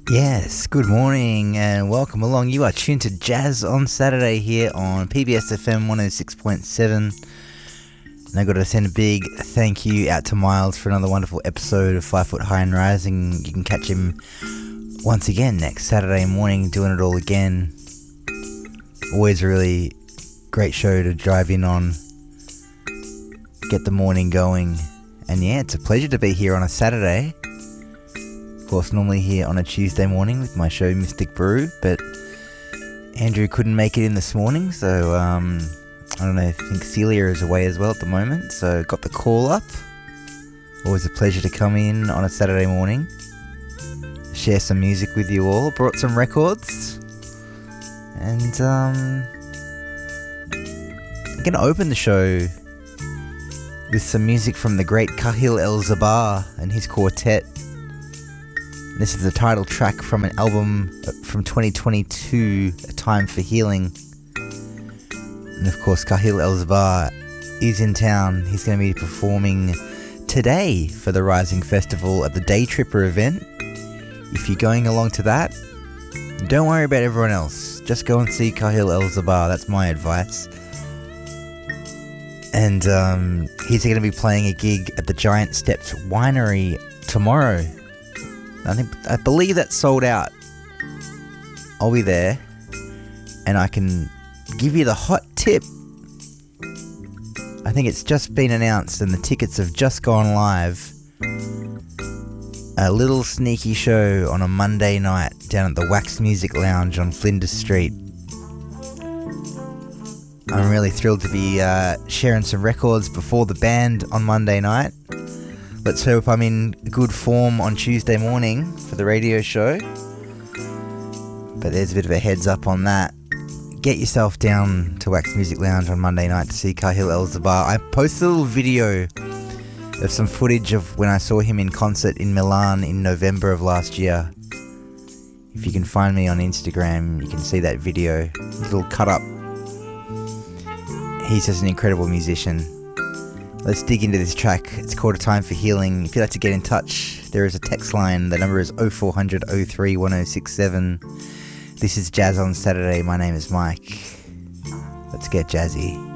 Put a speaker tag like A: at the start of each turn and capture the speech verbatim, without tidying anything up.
A: Yes, good morning and welcome along. You are tuned to Jazz on Saturday here on P B S F M one oh six point seven. And I got to send a big thank you out to Miles for another wonderful episode of Five Foot High and Rising. You can catch him once again next Saturday morning doing it all again. Always a really great show to drive in on, get the morning going. And yeah, it's a pleasure to be here on a Saturday. Of course, normally here on a Tuesday morning with my show Mystic Brew, but Andrew couldn't make it in this morning, so um, I don't know, I think Celia is away as well at the moment, so got the call up. Always a pleasure to come in on a Saturday morning, share some music with you all, brought some records, and um, I'm going to open the show with some music from the great Kahil El-Zabah and his quartet. This is the title track from an album from twenty twenty-two, A Time for Healing. And of course, Kahil El-Zabah is in town. He's going to be performing today for the Rising Festival at the Day Tripper event. If you're going along to that, don't worry about everyone else. Just go and see Kahil El-Zabah. That's my advice. And um, he's going to be playing a gig at the Giant Steps Winery tomorrow. I think I believe that's sold out. I'll be there, and I can give you the hot tip. I think it's just been announced, and the tickets have just gone live. A little sneaky show on a Monday night down at the Wax Music Lounge on Flinders Street. I'm really thrilled to be uh, sharing some records before the band on Monday night. Let's hope I'm in good form on Tuesday morning for the radio show. But there's a bit of a heads up on that. Get yourself down to Wax Music Lounge on Monday night to see Kahil El-Zabah. I posted a little video of some footage of when I saw him in concert in Milan in November of last year. If you can find me on Instagram, you can see that video. A little cut up. He's just an incredible musician. Let's dig into this track. It's called A Time for Healing. If you'd like to get in touch, there is a text line. The number is oh four hundred oh three one oh six seven. This is Jazz on Saturday. My name is Mike. Let's get jazzy.